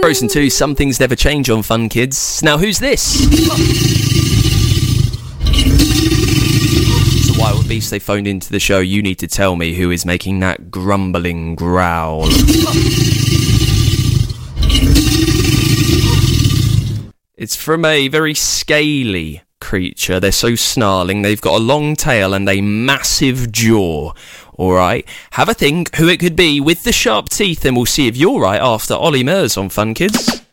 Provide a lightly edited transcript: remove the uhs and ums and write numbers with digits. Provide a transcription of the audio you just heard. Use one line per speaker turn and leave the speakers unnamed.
Frozen 2, Some Things Never Change on Fun Kids. Now, who's this? It's a wild beast they phoned into the show. You need to tell me who is making that grumbling growl. It's from a very scaly creature. They're so snarling. They've got a long tail and a massive jaw. Alright, have a think who it could be with the sharp teeth, and we'll see if you're right after Ollie Murs on Fun Kids.